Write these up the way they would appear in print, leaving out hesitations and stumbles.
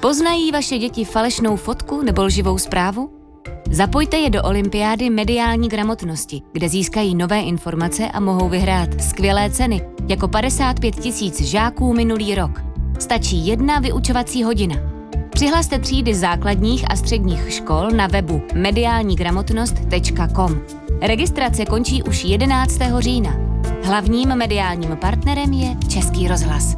Poznají vaše děti falešnou fotku nebo lživou zprávu? Zapojte je do olympiády mediální gramotnosti, kde získají nové informace a mohou vyhrát skvělé ceny, jako 55 000 žáků minulý rok. Stačí 1 vyučovací hodina. Přihlaste třídy základních a středních škol na webu mediálnigramotnost.com. Registrace končí už 11. října. Hlavním mediálním partnerem je Český rozhlas.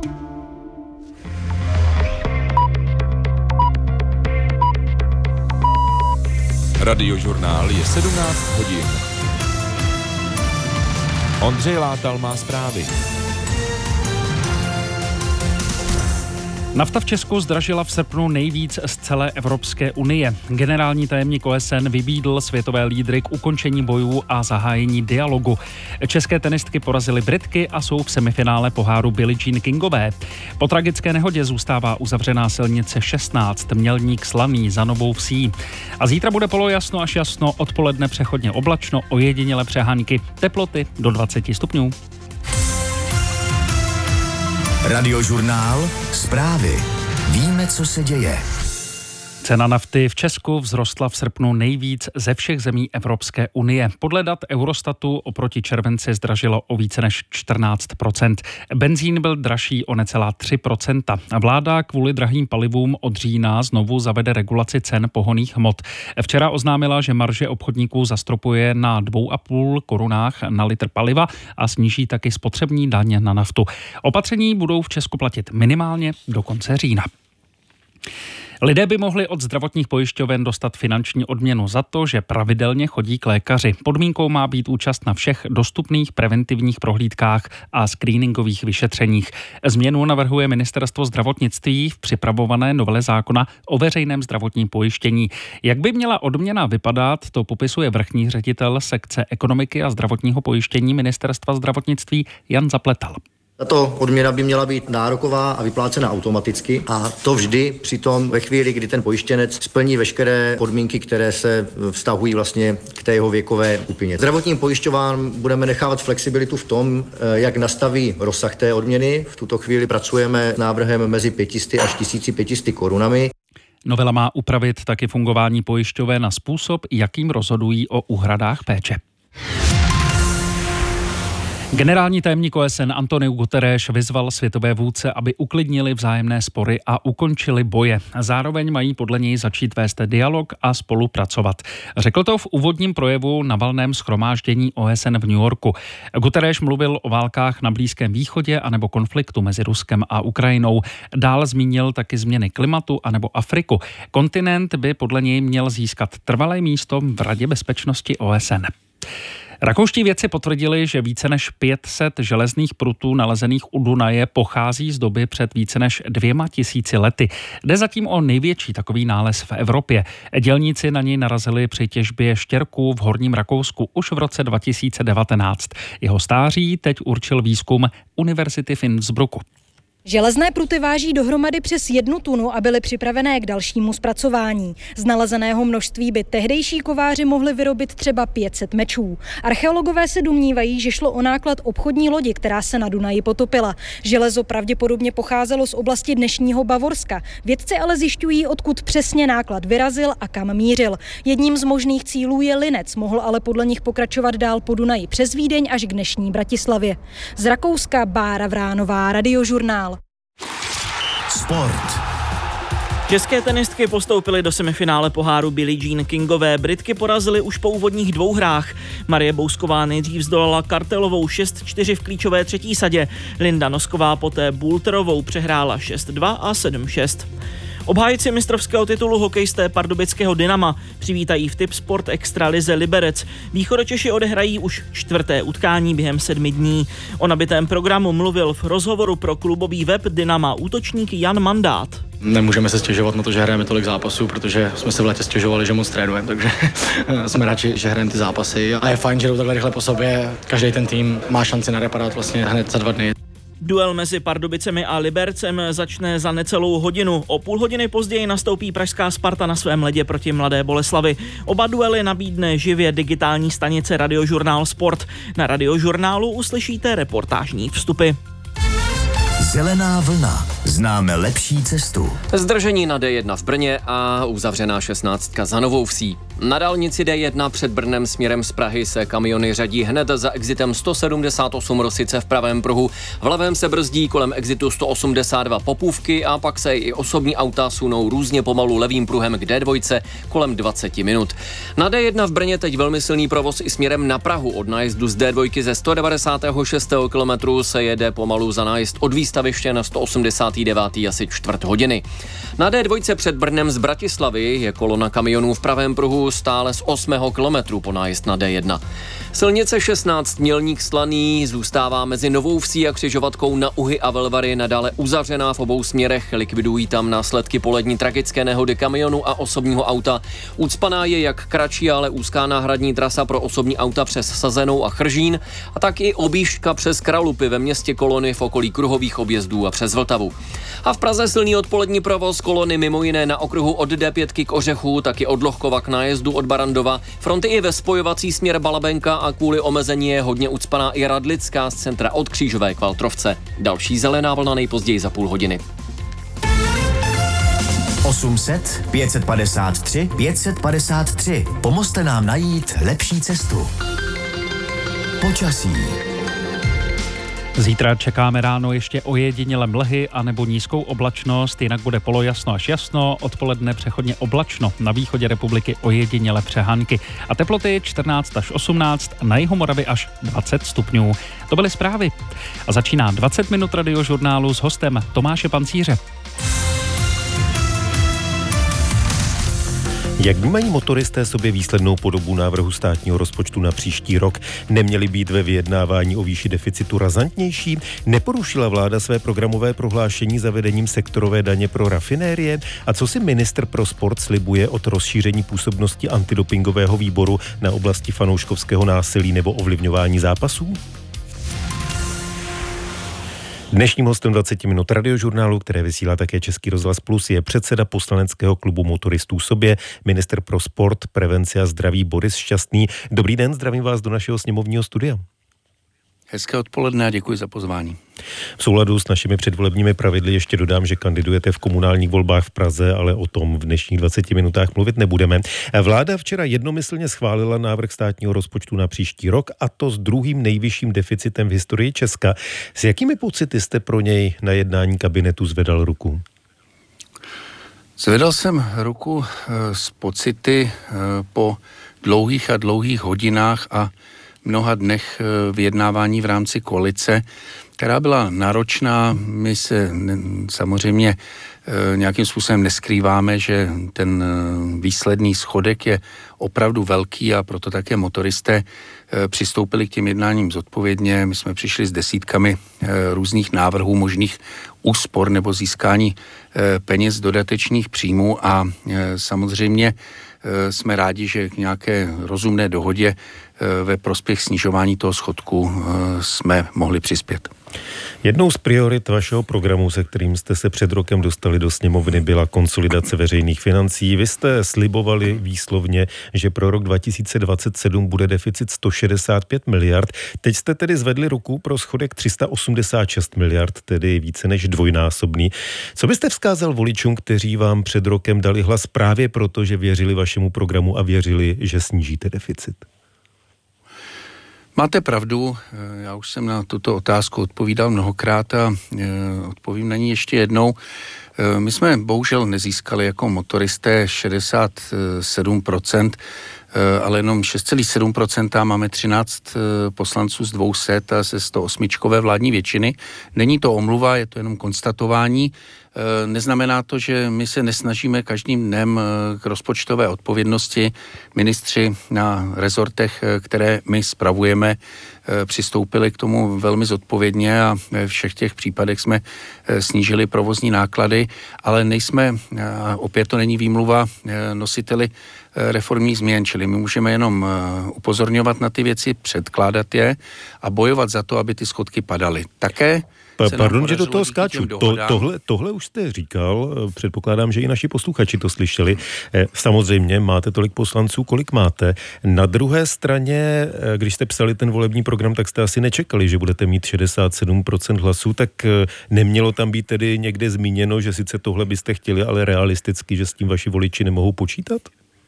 Radiožurnál je 17 hodin. Ondřej Látal má zprávy. Nafta v Česku zdražila v srpnu nejvíc z celé Evropské unie. Generální tajemník OSN vybídl světové lídry k ukončení bojů a zahájení dialogu. České tenistky porazily Britky a jsou v semifinále poháru Billie Jean Kingové. Po tragické nehodě zůstává uzavřená silnice 16, Mělník Slaný za Novou Vsí. A zítra bude polojasno až jasno, odpoledne přechodně oblačno, ojedinělé přehánky, teploty do 20 stupňů. Radiožurnál, zprávy. Víme, co se děje. Cena nafty v Česku vzrostla v srpnu nejvíc ze všech zemí Evropské unie. Podle dat Eurostatu oproti červenci zdražilo o více než 14%. Benzín byl dražší o necelá 3%. Vláda kvůli drahým palivům od října znovu zavede regulaci cen pohonných hmot. Včera oznámila, že marže obchodníků zastropuje na 2,5 korunách na litr paliva a sníží taky spotřební daň na naftu. Opatření budou v Česku platit minimálně do konce října. Lidé by mohli od zdravotních pojišťoven dostat finanční odměnu za to, že pravidelně chodí k lékaři. Podmínkou má být účast na všech dostupných preventivních prohlídkách a screeningových vyšetřeních. Změnu navrhuje Ministerstvo zdravotnictví v připravované novele zákona o veřejném zdravotním pojištění. Jak by měla odměna vypadat, to popisuje vrchní ředitel sekce ekonomiky a zdravotního pojištění Ministerstva zdravotnictví Jan Zapletal. Tato odměna by měla být nároková a vyplácena automaticky a to vždy přitom ve chvíli, kdy ten pojištěnec splní veškeré podmínky, které se vztahují vlastně k té jeho věkové skupině. Zdravotním pojišťován budeme nechávat flexibilitu v tom, jak nastaví rozsah té odměny. V tuto chvíli pracujeme s návrhem mezi 500 až 1500 korunami. Novela má upravit taky fungování pojišťoven na způsob, jakým rozhodují o úhradách péče. Generální tajemník OSN Antonio Guterres vyzval světové vůdce, aby uklidnili vzájemné spory a ukončili boje. Zároveň mají podle něj začít vést dialog a spolupracovat. Řekl to v úvodním projevu na valném shromáždění OSN v New Yorku. Guterres mluvil o válkách na Blízkém východě anebo konfliktu mezi Ruskem a Ukrajinou. Dál zmínil taky změny klimatu anebo Afriku. Kontinent by podle něj měl získat trvalé místo v Radě bezpečnosti OSN. Rakouští vědci potvrdili, že více než 500 železných prutů nalezených u Dunaje pochází z doby před více než 2000 lety. Jde zatím o největší takový nález v Evropě. Dělníci na něj narazili při těžbě štěrku v Horním Rakousku už v roce 2019. Jeho stáří teď určil výzkum Univerzity v Innsbrucku. Železné pruty váží dohromady přes 1 tunu a byly připravené k dalšímu zpracování. Z nalezeného množství by tehdejší kováři mohli vyrobit třeba 500 mečů. Archeologové se domnívají, že šlo o náklad obchodní lodi, která se na Dunaji potopila. Železo pravděpodobně pocházelo z oblasti dnešního Bavorska. Vědci ale zjišťují, odkud přesně náklad vyrazil a kam mířil. Jedním z možných cílů je Linec, mohl ale podle nich pokračovat dál po Dunaji přes Vídeň až k dnešní Bratislavě. Z Rakouska Bára Vránová, Radiožurnál. Sport. České tenistky postoupily do semifinále poháru Billie Jean Kingové. Britky porazily už po úvodních 2 hrách. Marie Bousková nejdřív zdolala Kartelovou 6-4 v klíčové 3. sadě. Linda Nosková poté Bulterovou přehrála 6-2 a 7-6. Obhájci mistrovského titulu hokejisté pardubického Dynama přivítají v Tipsport extralize Liberec. Východočeši odehrají už 4. utkání během 7 dní. O nabitém programu mluvil v rozhovoru pro klubový web Dynama útočník Jan Mandát. Nemůžeme se stěžovat na to, že hrajeme tolik zápasů, protože jsme se v létě stěžovali, že moc trénujeme, takže jsme radši, že hrajeme ty zápasy. A je fajn, že jdou takhle rychle po sobě. Každý ten tým má šanci na reparát vlastně hned za 2 dny. Duel mezi Pardubicemi a Libercem začne za necelou hodinu. O půl hodiny později nastoupí pražská Sparta na svém ledě proti Mladé Boleslavi. Oba duely nabídne živě digitální stanice Radiožurnál Sport. Na Radiožurnálu uslyšíte reportážní vstupy. Zelená vlna. Známe lepší cestu. Zdržení na D1 v Brně a uzavřená 16 za Novou Vsí. Na dálnici D1 před Brnem směrem z Prahy se kamiony řadí hned za exitem 178 Rosice v pravém pruhu. V levém se brzdí kolem exitu 182 Popůvky a pak se i osobní auta sunou různě pomalu levým pruhem k D2 kolem 20 minut. Na D1 v Brně teď velmi silný provoz i směrem na Prahu. Od nájezdu z D2 ze 196. kilometru se jede pomalu za nájezd od výstaviště na 189. asi čtvrt hodiny. Na D2 před Brnem z Bratislavy je kolona kamionů v pravém pruhu stále z 8. kilometru po nájezd na D1. Silnice 16 Mělník Slaný zůstává mezi Novou Vsí a křižovatkou na Uhy a Velvary nadále uzavřená v obou směrech. Likvidují tam následky polední tragické nehody kamionu a osobního auta. Ucpaná je jak kratší, ale úzká náhradní trasa pro osobní auta přes Sazenou a Chržín a tak i objížďka přes Kralupy ve městě Kolony v okolí kruhových objezdů a přes Vltavu. A v Praze silný odpolední provoz kolony mimo jiné na okruhu od D5 k Ořechu, taky od Lohkova k nájezdu od Barandova. Fronty i ve spojovací směr Balabenka a kvůli omezení je hodně ucpaná i Radlická z centra od Křížové k Valtrovce. Další zelená vlna nejpozději za půl hodiny. 800 553 553. Pomozte nám najít lepší cestu. Počasí. Zítra čekáme ráno ještě ojediněle mlhy anebo nízkou oblačnost, jinak bude polojasno až jasno, odpoledne přechodně oblačno, na východě republiky ojediněle přehánky a teploty 14 až 18, na jihu Moravy až 20 stupňů. To byly zprávy. A začíná 20 minut radiožurnálu s hostem Tomáše Pancíře. Jak vnímají motoristé sobě výslednou podobu návrhu státního rozpočtu na příští rok? Neměly být ve vyjednávání o výši deficitu razantnější? Neporušila vláda své programové prohlášení zavedením sektorové daně pro rafinérie? A co si ministr pro sport slibuje od rozšíření působnosti antidopingového výboru na oblasti fanouškovského násilí nebo ovlivňování zápasů? Dnešním hostem 20 minut radiožurnálu, které vysílá také Český rozhlas Plus, je předseda poslaneckého klubu motoristů Sobě, ministr pro sport, prevenci a zdraví Boris Šťastný. Dobrý den, zdravím vás do našeho sněmovního studia. Hezké odpoledne a děkuji za pozvání. V souladu s našimi předvolebními pravidly ještě dodám, že kandidujete v komunálních volbách v Praze, ale o tom v dnešních 20 minutách mluvit nebudeme. Vláda včera jednomyslně schválila návrh státního rozpočtu na příští rok, a to s druhým nejvyšším deficitem v historii Česka. S jakými pocity jste pro něj na jednání kabinetu zvedal ruku? Zvedal jsem ruku s pocity po dlouhých a dlouhých hodinách a mnoha dnech vyjednávání v rámci koalice, která byla náročná. My se samozřejmě nějakým způsobem neskrýváme, že ten výsledný schodek je opravdu velký a proto také motoristé přistoupili k těm jednáním zodpovědně. My jsme přišli s desítkami různých návrhů možných úspor nebo získání peněz dodatečných příjmů a samozřejmě jsme rádi, že k nějaké rozumné dohodě ve prospěch snižování toho schodku jsme mohli přispět. Jednou z priorit vašeho programu, se kterým jste se před rokem dostali do sněmovny, byla konsolidace veřejných financí. Vy jste slibovali výslovně, že pro rok 2027 bude deficit 165 miliard. Teď jste tedy zvedli ruku pro schodek 386 miliard, tedy více než dvojnásobný. Co byste vzkázal voličům, kteří vám před rokem dali hlas právě proto, že věřili vašemu programu a věřili, že snížíte deficit? Máte pravdu, já už jsem na tuto otázku odpovídal mnohokrát a odpovím na ní ještě jednou. My jsme bohužel nezískali jako motoristé 67%, ale jenom 6,7%, máme 13 poslanců z 200 a ze 108čkové vládní většiny. Není to omluva, je to jenom konstatování. Neznamená to, že my se nesnažíme každým dnem k rozpočtové odpovědnosti. Ministři na rezortech, které my spravujeme, přistoupili k tomu velmi zodpovědně a ve všech těch případech jsme snížili provozní náklady, ale nejsme, opět to není výmluva, nositeli reformních změn, čili my můžeme jenom upozorňovat na ty věci, předkládat je a bojovat za to, aby ty schodky padaly. Také Pardon, že do toho skáču. Tohle už jste říkal, předpokládám, že i naši posluchači to slyšeli. Samozřejmě máte tolik poslanců, kolik máte. Na druhé straně, když jste psali ten volební program, tak jste asi nečekali, že budete mít 67% hlasů, tak nemělo tam být tedy někde zmíněno, že sice tohle byste chtěli, ale realisticky, že s tím vaši voliči nemohou počítat?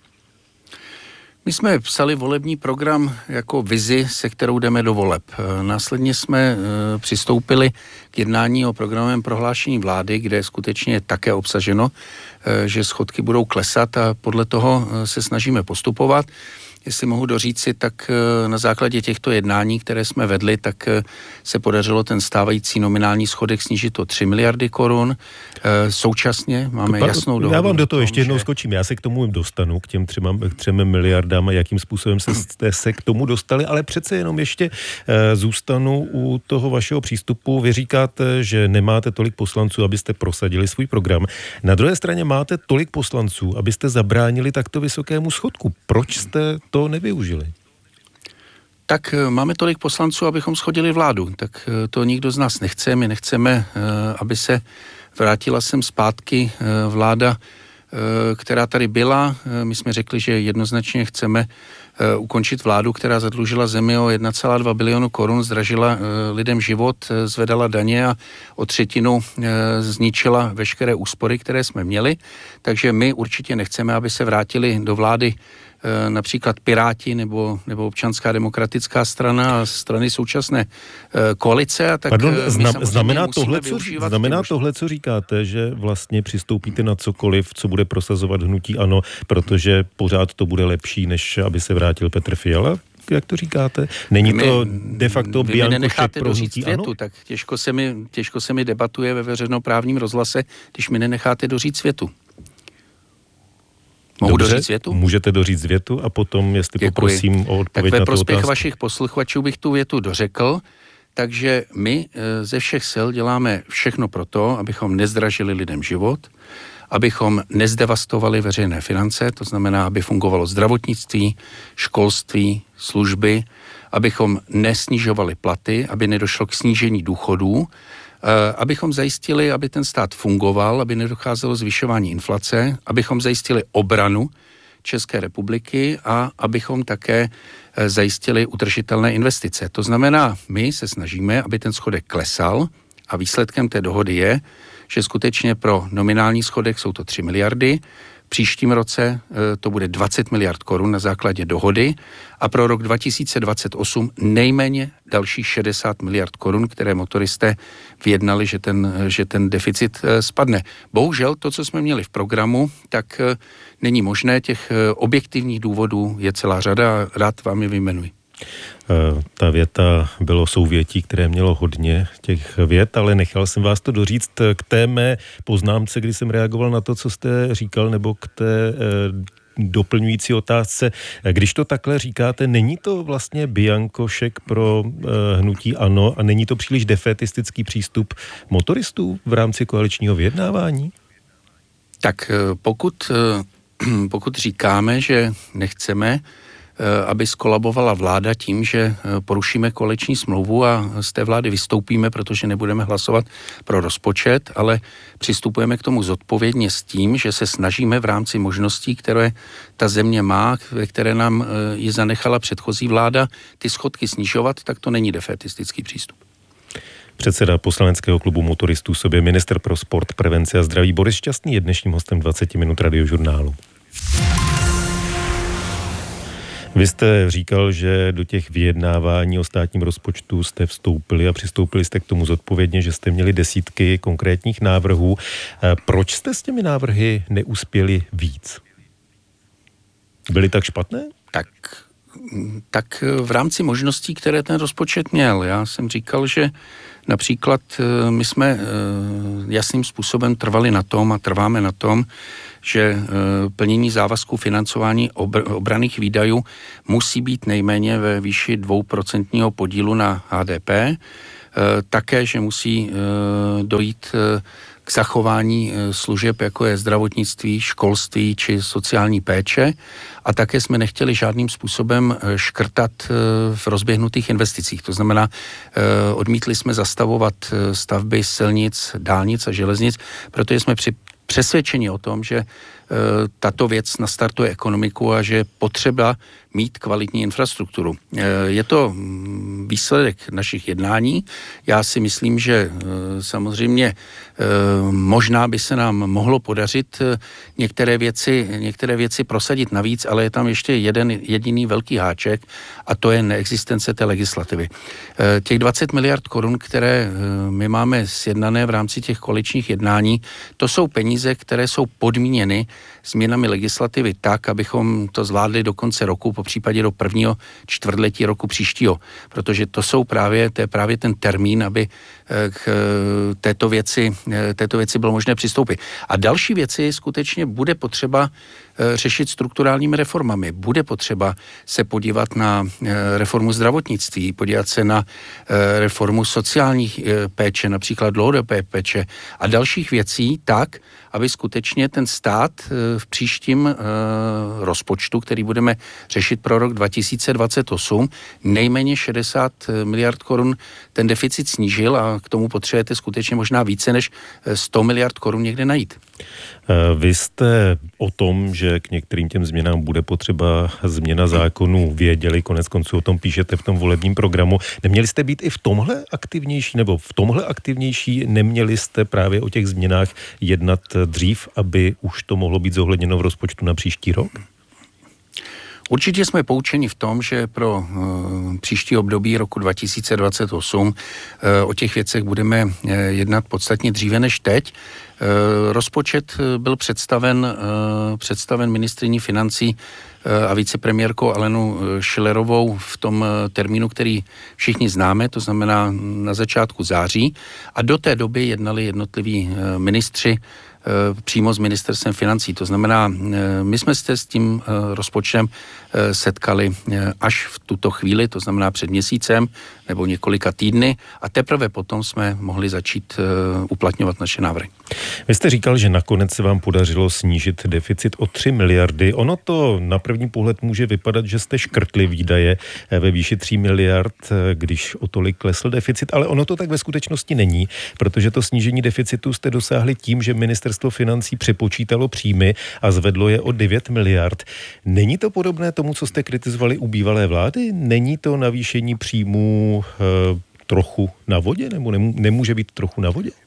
My jsme psali volební program jako vizi, se kterou jdeme do voleb. Následně jsme přistoupili k jednání o programovém prohlášení vlády, kde skutečně je také obsaženo, že schodky budou klesat a podle toho se snažíme postupovat. Jestli mohu doříci, tak na základě těchto jednání, které jsme vedli, tak se podařilo ten stávající nominální schodek snížit o 3 miliardy korun. Současně máme jasnou dohodu. Já vám do toho ještě jednou skočím. Já se k tomu dostanu, k těm 3 miliardám a jakým způsobem jste se k tomu dostali, ale přece jenom ještě zůstanu u toho vašeho přístupu. Vy říkáte, že nemáte tolik poslanců, abyste prosadili svůj program. Na druhé straně máte tolik poslanců, abyste zabránili takto vysokému schodku. Proč jste to nevyužili? Tak máme tolik poslanců, abychom shodili vládu. Tak to nikdo z nás nechce. My nechceme, aby se vrátila sem zpátky vláda, která tady byla. My jsme řekli, že jednoznačně chceme ukončit vládu, která zadlužila zemi o 1,2 bilionu korun, zdražila lidem život, zvedala daně a o 1/3 zničila veškeré úspory, které jsme měli. Takže my určitě nechceme, aby se vrátili do vlády například Piráti nebo Občanská demokratická strana a strany současné koalice. A tak pardon, znamená tohle, co říkáte, že vlastně přistoupíte na cokoliv, co bude prosazovat hnutí ANO, protože pořád to bude lepší, než aby se vrátil Petr Fiala? Jak to říkáte? Není to de facto biankošek pro hnutí ANO? Tak těžko se mi debatuje ve veřejnoprávním rozhlase, když mi nenecháte doříct větu. Mohu doříct větu? Můžete doříct větu a potom, jestli Děkuji. Poprosím o odpověď na tu otázku. Tak ve prospěch vašich posluchačů bych tu větu dořekl. Takže my ze všech sil děláme všechno pro to, abychom nezdražili lidem život, abychom nezdevastovali veřejné finance, to znamená, aby fungovalo zdravotnictví, školství, služby, abychom nesnižovali platy, aby nedošlo k snížení důchodů, abychom zajistili, aby ten stát fungoval, aby nedocházelo zvyšování inflace, abychom zajistili obranu České republiky a abychom také zajistili udržitelné investice. To znamená, my se snažíme, aby ten schodek klesal a výsledkem té dohody je, že skutečně pro nominální schodek jsou to 3 miliardy, v příštím roce to bude 20 miliard korun na základě dohody a pro rok 2028 nejméně dalších 60 miliard korun, které motoristé vyjednali, že ten deficit spadne. Bohužel to, co jsme měli v programu, tak není možné. Těch objektivních důvodů je celá řada a rád vám je vyjmenuji. Ta věta bylo souvětí, které mělo hodně těch vět, ale nechal jsem vás to doříct k té mé poznámce, kdy jsem reagoval na to, co jste říkal, nebo k té doplňující otázce. Když to takhle říkáte, není to vlastně biankošek pro hnutí ANO a není to příliš defetistický přístup motoristů v rámci koaličního vyjednávání? Tak pokud říkáme, že nechceme, aby skolabovala vláda tím, že porušíme koaliční smlouvu a z té vlády vystoupíme, protože nebudeme hlasovat pro rozpočet, ale přistupujeme k tomu zodpovědně s tím, že se snažíme v rámci možností, které ta země má, které nám ji zanechala předchozí vláda, ty schodky snižovat, tak to není defetistický přístup. Předseda poslaneckého klubu motoristů sobě ministr pro sport, prevenci a zdraví Boris Šťastný je dnešním hostem 20 minut Radiožurnálu. Vy jste říkal, že do těch vyjednávání o státním rozpočtu jste vstoupili a přistoupili jste k tomu zodpovědně, že jste měli desítky konkrétních návrhů. Proč jste s těmi návrhy neuspěli víc? Byly tak špatné? Tak v rámci možností, které ten rozpočet měl. Já jsem říkal, že například my jsme jasným způsobem trvali na tom a trváme na tom, že plnění závazků financování obranných výdajů musí být nejméně ve výši 2% podílu na HDP. Také, že musí dojít k zachování služeb, jako je zdravotnictví, školství či sociální péče. A také jsme nechtěli žádným způsobem škrtat v rozběhnutých investicích. To znamená, odmítli jsme zastavovat stavby silnic, dálnic a železnic, protože jsme přesvědčeni o tom, že tato věc nastartuje ekonomiku a že je potřeba mít kvalitní infrastrukturu. Je to výsledek našich jednání. Já si myslím, že samozřejmě možná by se nám mohlo podařit některé věci prosadit navíc, ale je tam ještě jeden jediný velký háček a to je neexistence té legislativy. Těch 20 miliard korun, které my máme sjednané v rámci těch koaličních jednání, to jsou peníze, které jsou podmíněny změnami legislativy tak, abychom to zvládli do konce roku, po případě do prvního čtvrtletí roku příštího, protože to je právě ten termín, aby k této věci bylo možné přistoupit. A další věci skutečně bude potřeba řešit strukturálními reformami. Bude potřeba se podívat na reformu zdravotnictví, podívat se na reformu sociální péče, například dlouhodobé péče a dalších věcí tak, aby skutečně ten stát v příštím rozpočtu, který budeme řešit pro rok 2028, nejméně 60 miliard korun ten deficit snížil a k tomu potřebujete skutečně možná více než 100 miliard korun někde najít. Vy jste o tom, že k některým těm změnám bude potřeba změna zákonů věděli, konec konců o tom píšete v tom volebním programu. Neměli jste být i v tomhle aktivnější, neměli jste právě o těch změnách jednat dřív, aby už to mohlo být zohledněno v rozpočtu na příští rok? Určitě jsme poučeni v tom, že pro příští období roku 2028 o těch věcech budeme jednat podstatně dříve než teď. Rozpočet byl představen ministryní financí a vicepremiérkou Alenou Schillerovou v tom termínu, který všichni známe, to znamená na začátku září. A do té doby jednali jednotliví ministři přímo s ministerstvem financí. To znamená, my jsme se s tím rozpočtem setkali až v tuto chvíli, to znamená před měsícem nebo několika týdny a teprve potom jsme mohli začít uplatňovat naše návrhy. Vy jste říkal, že nakonec se vám podařilo snížit deficit o 3 miliardy. Ono to na první pohled může vypadat, že jste škrtli výdaje ve výši 3 miliard, když o tolik klesl deficit, ale ono to tak ve skutečnosti není, protože to snížení deficitu jste dosáhli tím, že ministerstvo financí přepočítalo příjmy a zvedlo je o 9 miliard. Není to podobné tomu, co jste kritizovali u bývalé vlády? Není to navýšení příjmů trochu na vodě? Nebo nemůže být trochu na vodě?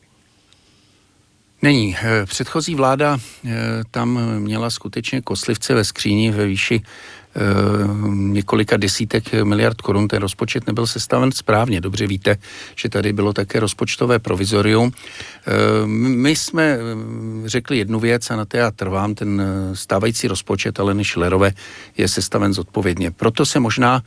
Není. Předchozí vláda tam měla skutečně koslivce ve skříni ve výši několika desítek miliard korun. Ten rozpočet nebyl sestaven správně. Dobře víte, že tady bylo také rozpočtové provizorium. My jsme řekli jednu věc a na té já trvám. Ten stávající rozpočet Aleny Schillerové je sestaven zodpovědně. Proto se možná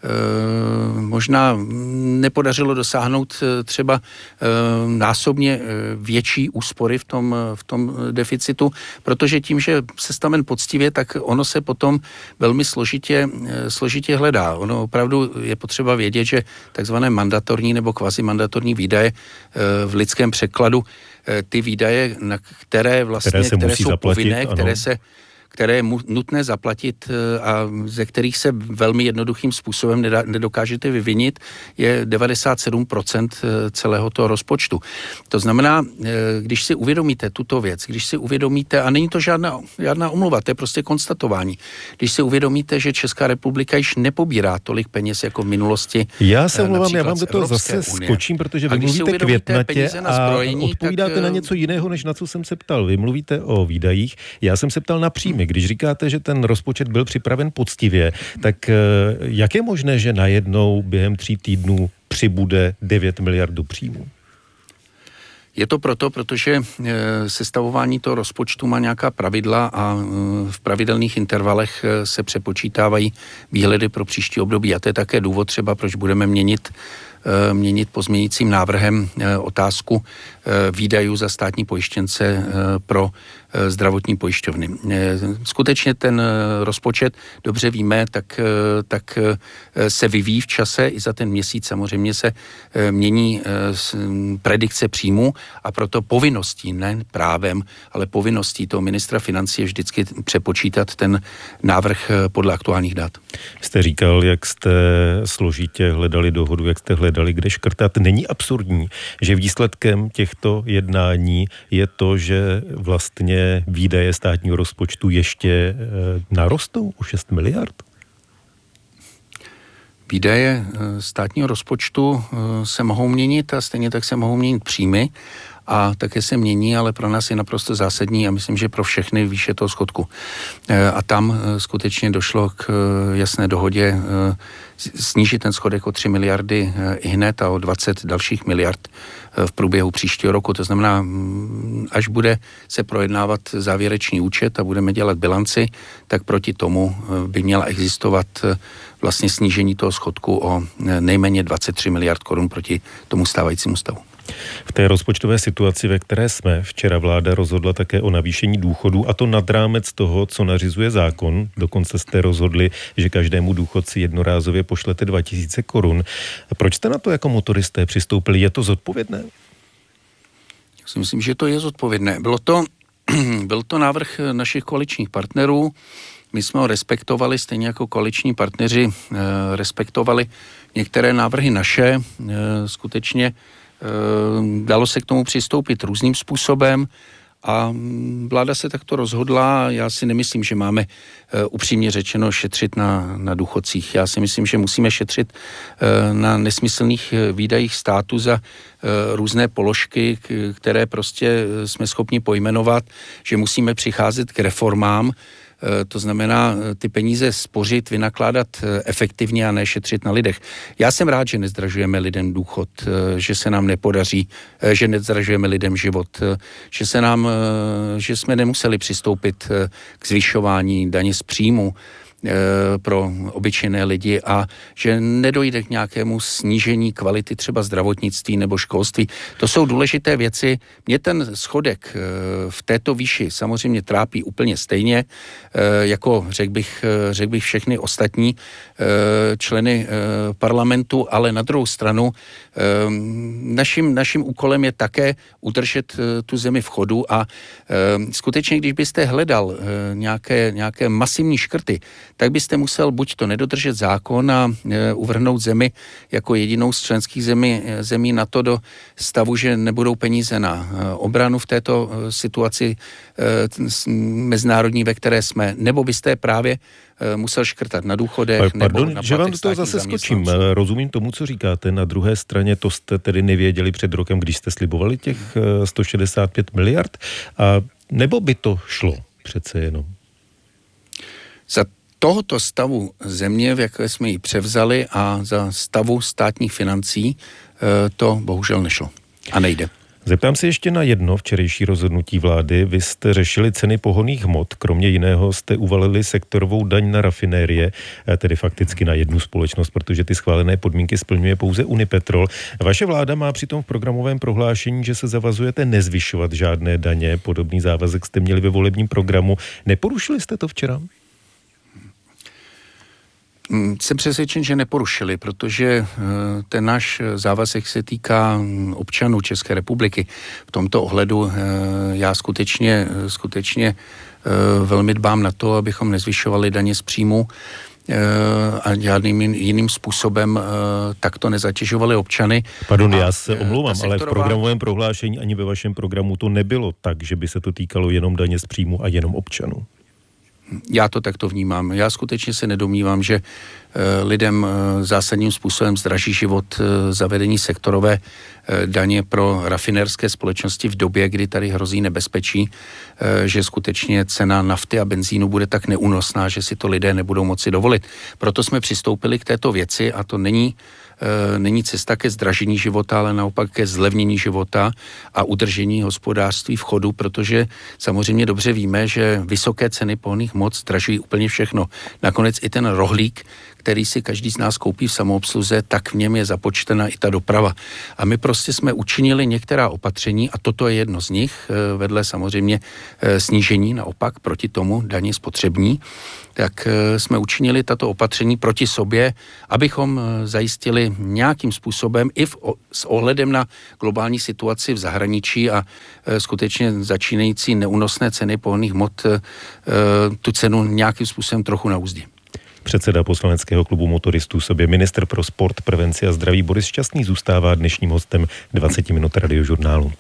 nepodařilo dosáhnout třeba násobně větší úspory v tom deficitu, protože tím, že sestaven poctivě, tak ono se potom velmi složitě hledá. Ono opravdu je potřeba vědět, že takzvané mandatorní nebo kvazimandatorní výdaje v lidském překladu, ty výdaje, které jsou povinné, které je nutné zaplatit a ze kterých se velmi jednoduchým způsobem nedokážete vyvinit, je 97% celého toho rozpočtu. To znamená, když si uvědomíte tuto věc, a není to žádná omluva, to je prostě konstatování, když si uvědomíte, že Česká republika již nepobírá tolik peněz jako v minulosti. Já se omlouvám, já vám do toho zase skočím, protože vy mluvíte květnatě a odpovídáte na něco jiného, než na co jsem se ptal. Vy mluvíte o výdajích, já jsem se ptal na příjmy. Když říkáte, že ten rozpočet byl připraven poctivě, tak jak je možné, že najednou během 3 týdnů přibude 9 miliard do příjmů? Je to protože sestavování toho rozpočtu má nějaká pravidla a v pravidelných intervalech se přepočítávají výhledy pro příští období. A to je také důvod třeba, proč budeme měnit pozměňujícím návrhem otázku výdajů za státní pojištěnce pro zdravotní pojišťovny. Skutečně ten rozpočet, dobře víme, tak se vyvíjí v čase, i za ten měsíc samozřejmě se mění predikce příjmu a proto povinností, ne právem, ale povinností toho ministra financí je vždycky přepočítat ten návrh podle aktuálních dat. Jste říkal, jak jste složitě hledali dohodu, jak jste hledali, kde škrtat. Není absurdní, že výsledkem těchto jednání je to, že vlastně výdaje státního rozpočtu ještě narostou o 6 miliard? Výdaje státního rozpočtu se mohou měnit a stejně tak se mohou měnit příjmy a také se mění, ale pro nás je naprosto zásadní a myslím, že pro všechny výše toho schodku. A tam skutečně došlo k jasné dohodě snížit ten schodek o 3 miliardy hned a o 20 dalších miliard v průběhu příštího roku. To znamená, až bude se projednávat závěrečný účet a budeme dělat bilanci, tak proti tomu by měla existovat vlastně snížení toho schodku o nejméně 23 miliard korun proti tomu stávajícímu stavu. V té rozpočtové situaci, ve které jsme, včera vláda rozhodla také o navýšení důchodů, a to nad rámec toho, co nařizuje zákon. Dokonce jste rozhodli, že každému důchodci jednorázově pošlete 2000 korun. Proč jste na to jako motoristé přistoupili? Je to zodpovědné? Já si myslím, že to je zodpovědné. Byl to návrh našich koaličních partnerů. My jsme ho respektovali, stejně jako koaliční partneři respektovali některé návrhy naše. Skutečně dalo se k tomu přistoupit různým způsobem a vláda se takto rozhodla. Já si nemyslím, že máme upřímně řečeno šetřit na důchodcích. Já si myslím, že musíme šetřit na nesmyslných výdajích státu za různé položky, které prostě jsme schopni pojmenovat, že musíme přicházet k reformám. To znamená ty peníze spořit, vynakládat efektivně a ne šetřit na lidech. Já jsem rád, že nezdražujeme lidem důchod, že se nám nepodaří, že nezdražujeme lidem život, že jsme nemuseli přistoupit k zvyšování daně z příjmu pro obyčejné lidi a že nedojde k nějakému snížení kvality třeba zdravotnictví nebo školství. To jsou důležité věci. Mě ten schodek v této výši samozřejmě trápí úplně stejně, jako řekl bych všechny ostatní členy parlamentu, ale na druhou stranu naším úkolem je také udržet tu zemi v chodu a skutečně, když byste hledal nějaké masivní škrty, tak byste musel buď to nedodržet zákon a uvrhnout zemi jako jedinou z členských zemí NATO do stavu, že nebudou peníze na obranu v této situaci mezinárodní, ve které jsme, nebo byste právě musel škrtat na důchodech. Pardon, že vám do toho zase skočím. Rozumím tomu, co říkáte. Na druhé straně to jste tedy nevěděli před rokem, když jste slibovali těch 165 miliard. A nebo by to šlo přece jenom? Za tohoto stavu země, v jaké jsme ji převzali a za stavu státních financí, to bohužel nešlo. A nejde. Zeptám se ještě na jedno včerejší rozhodnutí vlády. Vy jste řešili ceny pohonných hmot, kromě jiného jste uvalili sektorovou daň na rafinérie, tedy fakticky na jednu společnost, protože ty schválené podmínky splňuje pouze Unipetrol. Vaše vláda má přitom v programovém prohlášení, že se zavazujete nezvyšovat žádné daně. Podobný závazek jste měli ve volebním programu. Neporušili jste to včera? Jsem přesvědčen, že neporušili, protože ten náš závazek se týká občanů České republiky. V tomto ohledu já skutečně velmi dbám na to, abychom nezvyšovali daně z příjmu a žádným jiným způsobem takto nezatěžovali občany. Pardon, já se omlouvám, ale v programovém prohlášení ani ve vašem programu to nebylo tak, že by se to týkalo jenom daně z příjmu a jenom občanů. Já to takto vnímám. Já skutečně se nedomnívám, že lidem zásadním způsobem zdraží život zavedení sektorové daně pro rafinérské společnosti v době, kdy tady hrozí nebezpečí, že skutečně cena nafty a benzínu bude tak neúnosná, že si to lidé nebudou moci dovolit. Proto jsme přistoupili k této věci a to není cesta ke zdražení života, ale naopak ke zlevnění života a udržení hospodářství v chodu, protože samozřejmě dobře víme, že vysoké ceny pohonných hmot zdražují úplně všechno. Nakonec i ten rohlík, který si každý z nás koupí v samoobsluze, tak v něm je započtena i ta doprava. A my prostě jsme učinili některá opatření a toto je jedno z nich, vedle samozřejmě snížení naopak proti tomu daně spotřební, tak jsme učinili tato opatření proti sobě, abychom zajistili nějakým způsobem i s ohledem na globální situaci v zahraničí a skutečně začínající neúnosné ceny pohonných hmot tu cenu nějakým způsobem trochu na úzdě. Předseda poslaneckého klubu motoristů sobě ministr pro sport, prevenci a zdraví Boris Šťastný zůstává dnešním hostem 20 minut Radiožurnálu.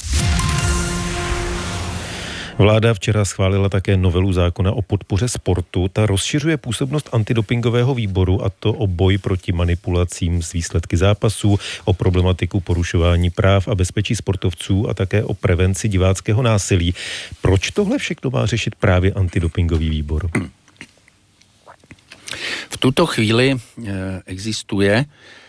Vláda včera schválila také novelu zákona o podpoře sportu. Ta rozšiřuje působnost antidopingového výboru, a to o boj proti manipulacím s výsledky zápasů, o problematiku porušování práv a bezpečí sportovců a také o prevenci diváckého násilí. Proč tohle všechno má řešit právě antidopingový výbor? V tuto chvíli existuje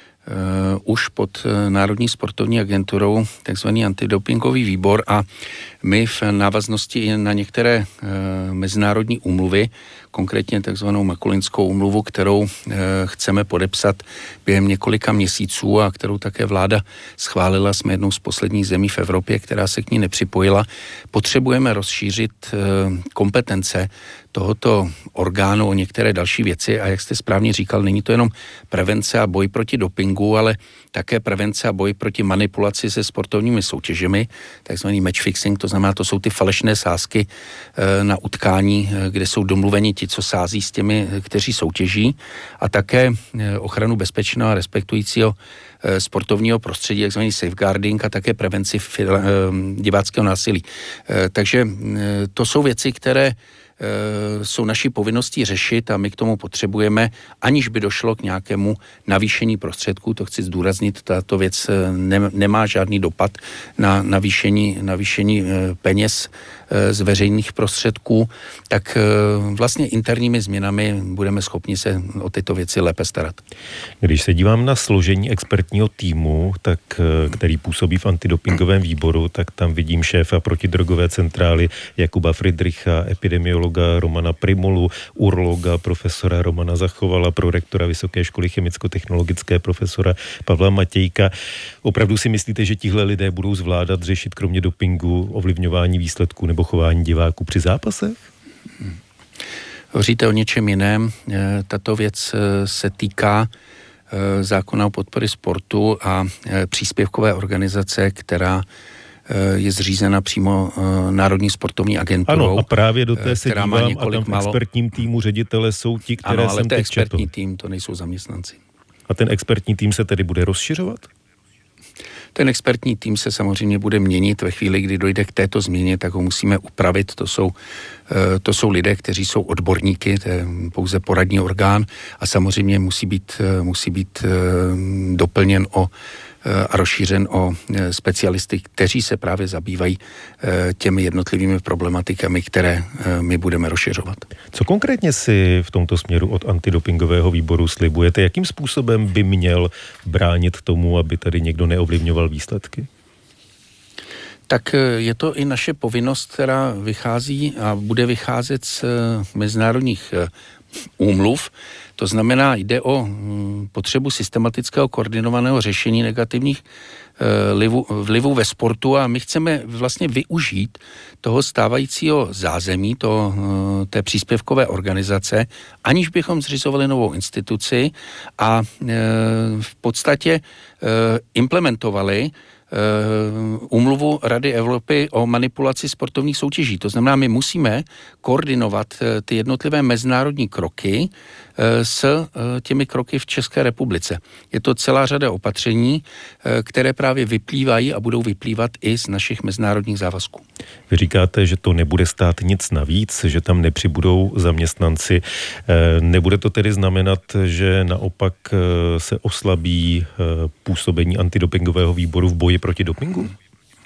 už pod Národní sportovní agenturou takzvaný antidopingový výbor a my v návaznosti na některé mezinárodní úmluvy, konkrétně takzvanou Makulinskou úmluvu, kterou chceme podepsat během několika měsíců a kterou také vláda schválila, jsme jednou z posledních zemí v Evropě, která se k ní nepřipojila, potřebujeme rozšířit kompetence tohoto orgánu o některé další věci a jak jste správně říkal, není to jenom prevence a boj proti dopingu, ale také prevence a boj proti manipulaci se sportovními soutěžemi, takzvaný match fixing, to znamená, to jsou ty falešné sázky na utkání, kde jsou domluveni ti, co sází s těmi, kteří soutěží, a také ochranu bezpečného a respektujícího sportovního prostředí, takzvaný safeguarding, a také prevenci diváckého násilí. Takže to jsou věci, které jsou naší povinností řešit a my k tomu potřebujeme, aniž by došlo k nějakému navýšení prostředků, to chci zdůraznit, tato věc nemá žádný dopad na navýšení peněz z veřejných prostředků, tak vlastně interními změnami budeme schopni se o tyto věci lépe starat. Když se dívám na složení expertního týmu, tak, který působí v antidopingovém výboru, tak tam vidím šéfa protidrogové centrály Jakuba Friedricha, epidemiologa Romana Primulu, urologa profesora Romana Zachovala, prorektora Vysoké školy chemicko-technologické profesora Pavla Matějka. Opravdu si myslíte, že tihle lidé budou zvládat řešit kromě dopingu ovlivňování výsledků nebo chování diváků při zápasech? Hovoříte o něčem jiném. Tato věc se týká zákona o podpoře sportu a příspěvkové organizace, která je zřízena přímo Národní sportovní agenturou. Ano, a právě do té se dívám a tam v expertním týmu ředitele jsou ti, které jsem teď četl. Expertní tým, to nejsou zaměstnanci. A ten expertní tým se tedy bude rozšiřovat? Ten expertní tým se samozřejmě bude měnit ve chvíli, kdy dojde k této změně, tak ho musíme upravit. To jsou lidé, kteří jsou odborníky, to je pouze poradní orgán a samozřejmě musí být doplněn a rozšířen o specialisty, kteří se právě zabývají těmi jednotlivými problematikami, které my budeme rozšiřovat. Co konkrétně si v tomto směru od antidopingového výboru slibujete? Jakým způsobem by měl bránit tomu, aby tady někdo neovlivňoval výsledky? Tak je to i naše povinnost, která vychází a bude vycházet z mezinárodních úmluv. To znamená, jde o potřebu systematického koordinovaného řešení negativních vlivů ve sportu a my chceme vlastně využít toho stávajícího zázemí, té příspěvkové organizace, aniž bychom zřizovali novou instituci a v podstatě implementovali úmluvu Rady Evropy o manipulaci sportovních soutěží. To znamená, my musíme koordinovat ty jednotlivé mezinárodní kroky s těmi kroky v České republice. Je to celá řada opatření, které právě vyplývají a budou vyplývat i z našich mezinárodních závazků. Vy říkáte, že to nebude stát nic navíc, že tam nepřibudou zaměstnanci. Nebude to tedy znamenat, že naopak se oslabí působení antidopingového výboru v boji proti dopingu?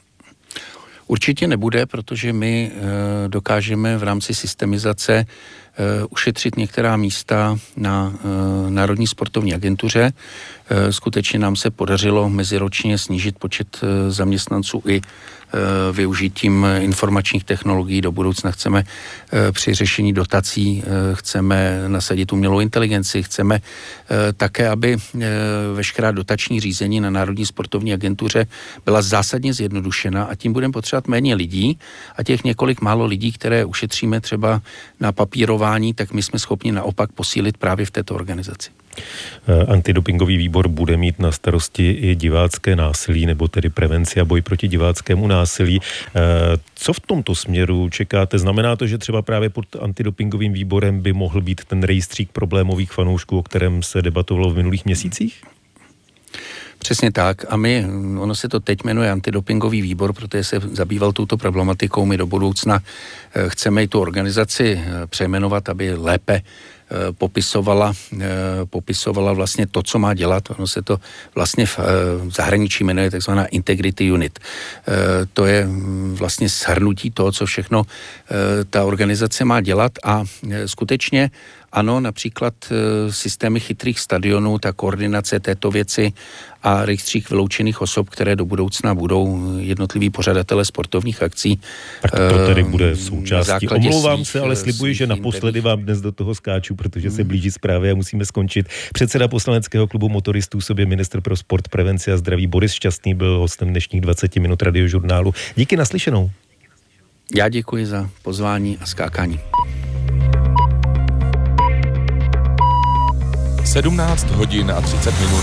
Určitě nebude, protože my dokážeme v rámci systemizace ušetřit některá místa na Národní sportovní agentuře. Skutečně nám se podařilo meziročně snížit počet zaměstnanců i využitím informačních technologií. Do budoucna chceme při řešení dotací, chceme nasadit umělou inteligenci, chceme také, aby veškerá dotační řízení na Národní sportovní agentuře byla zásadně zjednodušena a tím budeme potřebovat méně lidí a těch několik málo lidí, které ušetříme třeba na papírování, tak my jsme schopni naopak posílit právě v této organizaci. Antidopingový výbor bude mít na starosti i divácké násilí, nebo tedy prevenci a boj proti diváckému násilí. Co v tomto směru čekáte? Znamená to, že třeba právě pod antidopingovým výborem by mohl být ten rejstřík problémových fanoušků, o kterém se debatovalo v minulých měsících? Přesně tak. A ono se to teď jmenuje antidopingový výbor, protože se zabýval touto problematikou. My do budoucna chceme i tu organizaci přejmenovat, aby lépe popisovala vlastně to, co má dělat. Ono se to vlastně v zahraničí jmenuje takzvaná Integrity Unit. To je vlastně shrnutí toho, co všechno ta organizace má dělat a skutečně ano, například systémy chytrých stadionů, ta koordinace této věci a rejstřík vyloučených osob, které do budoucna budou jednotliví pořadatelé sportovních akcí. Tak to tedy bude součástí. Omlouvám se, ale slibuji, že naposledy vám dnes do toho skáču, protože se blíží zprávy a musíme skončit. Předseda poslaneckého klubu motoristů, sobě ministr pro sport, prevenci a zdraví Boris Šťastný byl hostem dnešních 20 minut Radiožurnálu. Díky, naslyšenou. Já děkuji za pozvání a skákání. 17 hodin a 30 minut.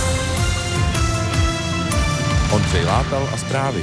Ondřej Látal a zprávy.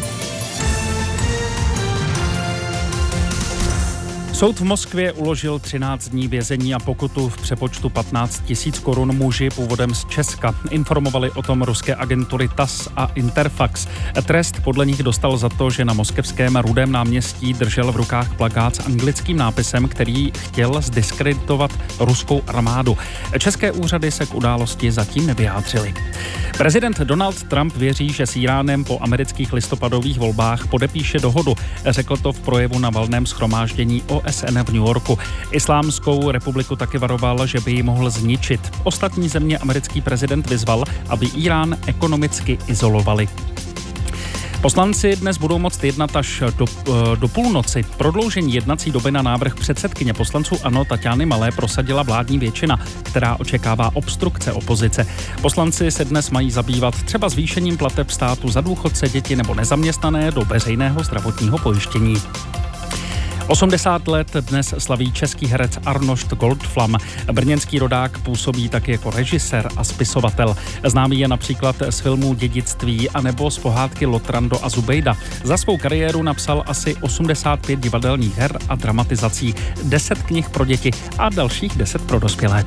Soud v Moskvě uložil 13 dní vězení a pokutu v přepočtu 15 000 korun muži původem z Česka. Informovali o tom ruské agentury TASS a Interfax. Trest podle nich dostal za to, že na moskevském Rudém náměstí držel v rukách plakát s anglickým nápisem, který chtěl zdiskreditovat ruskou armádu. České úřady se k události zatím nevyjádřily. Prezident Donald Trump věří, že s Iránem po amerických listopadových volbách podepíše dohodu. Řekl to v projevu na valném shromáždění OSN v New Yorku. Islámskou republiku taky varoval, že by ji mohl zničit. Ostatní země americký prezident vyzval, aby Irán ekonomicky izolovali. Poslanci dnes budou moct jednat až do půlnoci. Prodloužení jednací doby na návrh předsedkyně poslanců ANO Taťány Malé prosadila vládní většina, která očekává obstrukce opozice. Poslanci se dnes mají zabývat třeba zvýšením plateb státu za důchodce, děti nebo nezaměstnané do veřejného zdravotního pojištění. 80 let dnes slaví český herec Arnošt Goldflam. Brněnský rodák působí taky jako režisér a spisovatel. Známý je například z filmů Dědictví anebo z pohádky Lotrando a Zubejda. Za svou kariéru napsal asi 85 divadelních her a dramatizací, 10 knih pro děti a dalších 10 pro dospělé.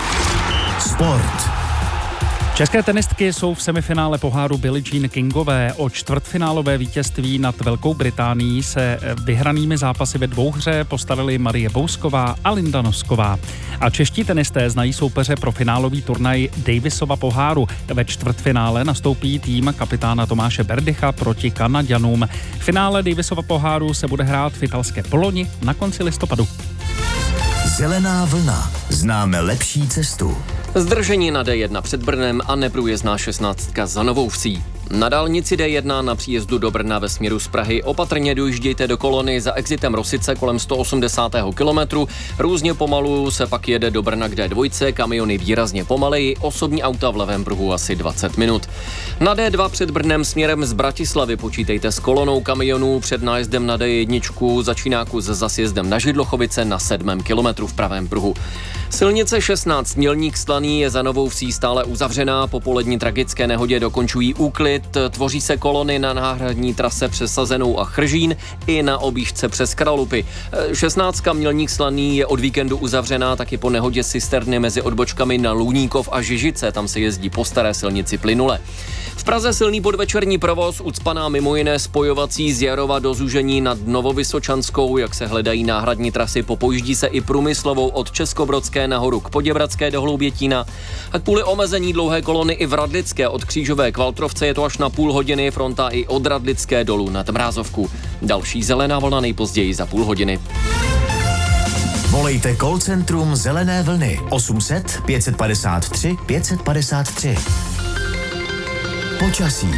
Sport. České tenistky jsou v semifinále poháru Billie Jean Kingové. O čtvrtfinálové vítězství nad Velkou Británií se vyhranými zápasy ve dvouhře postarali Marie Bousková a Linda Nosková. A čeští tenisté znají soupeře pro finálový turnaj Davisova poháru. Ve čtvrtfinále nastoupí tým kapitána Tomáše Berdycha proti Kanaďanům. Finále Davisova poháru se bude hrát v italské Boloni na konci listopadu. Zelená vlna. Známe lepší cestu. Zdržení na D1 před Brnem a neprůjezdná 16 za Novou Vsí. Na dálnici D1 na příjezdu do Brna ve směru z Prahy opatrně dojíždějte do kolony za exitem Rosice kolem 180. kilometru. Různě pomalu se pak jede do Brna k D2, kamiony výrazně pomaleji, osobní auta v levém pruhu asi 20 minut. Na D2 před Brnem směrem z Bratislavy počítejte s kolonou kamionů před nájezdem na D1, začínáku se zasjezdem na Židlochovice na 7. kilometru v pravém pruhu. Silnice 16 Mělník Slaný je za Novou Vsí stále uzavřená, po polední tragické nehodě dokončují úklid, tvoří se kolony na náhradní trase přes Sazenou a Chržín i na objížďce přes Kralupy. 16 Mělník Slaný je od víkendu uzavřená taky po nehodě cisterny mezi odbočkami na Luníkov a Žižice, tam se jezdí po staré silnici plynule. V Praze silný podvečerní provoz, ucpaná mimo jiné spojovací z Jarova do Zúžení nad Novovysočanskou, jak se hledají náhradní trasy, popojíždí se i průmyslovou od Českobrodské nahoru k Poděbradské do Hloubětína. A kvůli omezení dlouhé kolony i v Radlické od Křížové k Valtrovce je to až na půl hodiny, fronta i od Radlické dolů nad Mrázovku. Další zelená vlna nejpozději za půl hodiny. Volejte call centrum Zelené vlny 800 553 553. Počasí.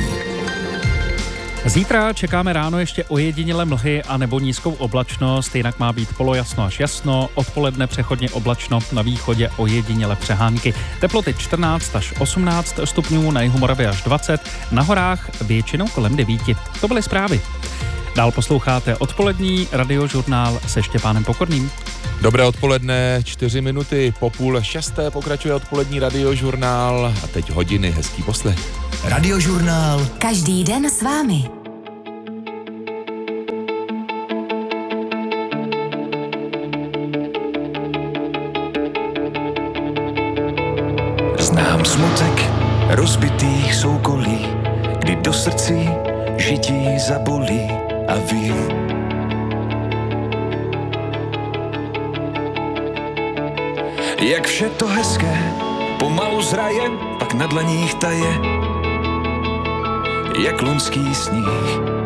Zítra čekáme ráno ještě ojedinělé mlhy a nebo nízkou oblačnost, jinak má být polojasno až jasno, odpoledne přechodně oblačno, na východě ojedinělé přehánky. Teploty 14 až 18 stupňů, na jihu Moravy až 20, na horách většinou kolem 9. To byly zprávy. Dál posloucháte odpolední radiožurnál se Štěpánem Pokorným. Dobré odpoledne, 4 minuty po 5:30 pokračuje odpolední radiožurnál a teď hodiny, hezký poslech. Radiožurnál. Každý den s vámi. Znám smutek rozbitých soukolí, kdy do srdcí žití zabolí a vím, jak vše to hezké pomalu zraje, pak na dlaních taje, jak loňský sníh.